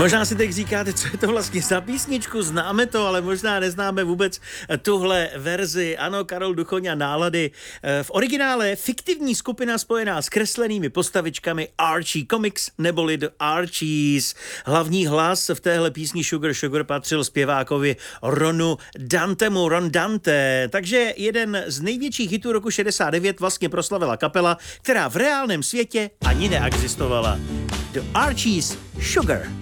Možná si teď říkáte, co je to vlastně za písničku, známe to, ale možná neznáme vůbec tuhle verzi. Ano, Karol Duchoň a Nálady. V originále fiktivní skupina spojená s kreslenými postavičkami Archie Comics neboli The Archies. Hlavní hlas v téhle písni Sugar Sugar patřil zpěvákovi Ronu Dantemu, Ron Dante. Takže jeden z největších hitů roku 69 vlastně proslavila kapela, která v reálném světě ani neexistovala. The Archies, Sugar.